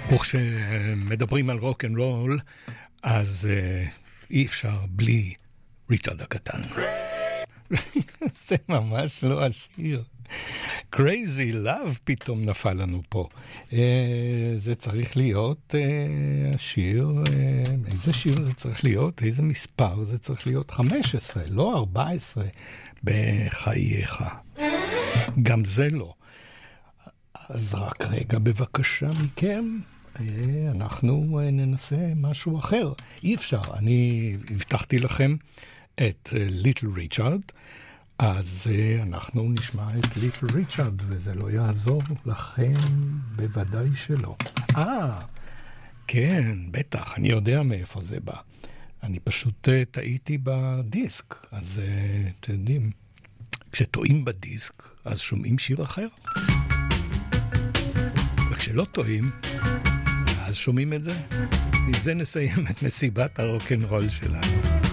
וכשמדברים על רוק אנד רול, אז אי אפשר בלי ריצ'רד הקטן. זה ממש לא השיר. Crazy Love פתאום נפל לנו פה. זה צריך להיות השיר, איזה שיר זה צריך להיות? איזה מספר זה צריך להיות? 15, לא 14 בחייך. גם זה לא. אז רק רגע בבקשה מכם, אנחנו ננסה משהו אחר. אי אפשר, אני הבטחתי לכם את ליטל ריצ'רד, אז אנחנו נשמע את ליטל ריצ'רד, וזה לא יעזור לכם, בוודאי שלא. כן, בטח, אני יודע מאיפה זה בא. אני פשוט טעיתי בדיסק, אז אתם יודעים, כשטועים בדיסק, אז שומעים שיר אחר. וכשלא טועים, אז שומעים את זה. עם זה נסיים את מסיבת הרוק'נ'רול שלנו.